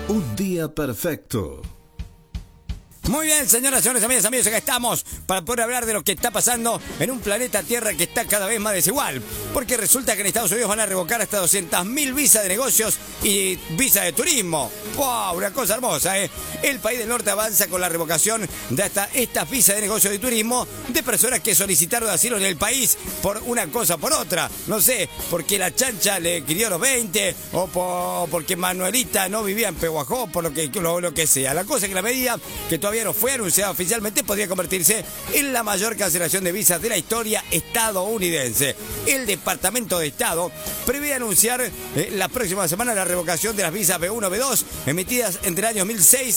Un día perfecto. Muy bien, señoras, señores, amigas, amigos, acá estamos para poder hablar de lo que está pasando en un planeta Tierra que está cada vez más desigual. Porque resulta que en Estados Unidos van a revocar hasta 200.000 visas de negocios y visas de turismo. ¡Wow! Una cosa hermosa, ¿eh? El país del norte avanza con la revocación de hasta estas visas de negocios y turismo de personas que solicitaron asilo en el país por una cosa o por otra. No sé, porque la chancha le quirió los 20 o porque Manuelita no vivía en Pehuajó, por lo que sea. La cosa es que la medida que todavía no fue anunciada oficialmente podría convertirse en la mayor cancelación de visas de la historia estadounidense. El Departamento de Estado prevé anunciar la próxima semana la revocación de las visas B1, B2 emitidas entre el año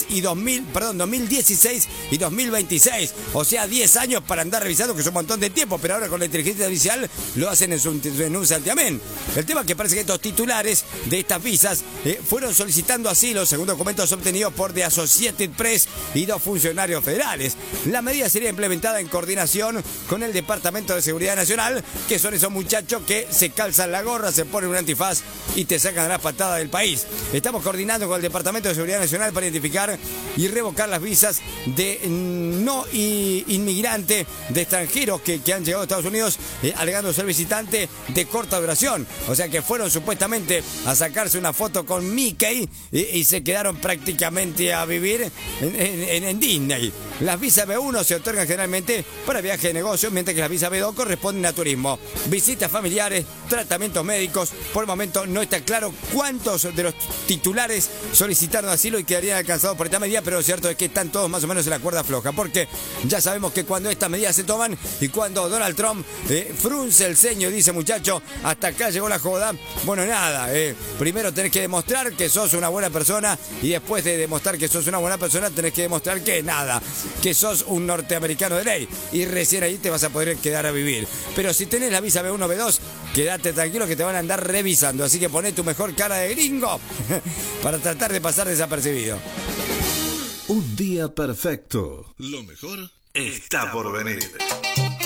2016 y 2026. O sea, 10 años para andar revisando, que es un montón de tiempo, pero ahora con la inteligencia artificial lo hacen en un santiamén. El tema es que parece que estos titulares de estas visas fueron solicitando asilo según documentos obtenidos por The Associated Press y dos funcionarios federales. La medida sería implementada en coordinación con el Departamento de Seguridad Nacional, que son esos muchachos que se calzan la gorra, se ponen un antifaz y te sacan las patadas del país. Estamos coordinando con el Departamento de Seguridad Nacional para identificar y revocar las visas de no inmigrante de extranjeros que han llegado a Estados Unidos alegando ser visitante de corta duración. O sea que fueron supuestamente a sacarse una foto con Mickey y se quedaron prácticamente a vivir en Disney. Las visas B1 se otorgan generalmente para viajes de negocios, mientras que las visas B2 corresponden a turismo, visitas familiares, tratamientos médicos. Por el momento no está claro cuántos de los titulares solicitaron asilo y quedarían alcanzados por esta medida, pero lo cierto es que están todos más o menos en la cuerda floja, porque ya sabemos que cuando estas medidas se toman y cuando Donald Trump frunce el ceño y dice, muchacho, hasta acá llegó la joda, bueno, nada, primero tenés que demostrar que sos una buena persona y después de demostrar que sos una buena persona tenés que demostrar que nada, que sos un norteamericano de ley y recién ahí te vas a poder quedar a vivir. Pero si tenés la visa B1, B2, quédate tranquilo que te van a andar revisando, así que poné tu mejor cara de gringo para tratar de pasar desapercibido. Un día perfecto. Lo mejor está por venir.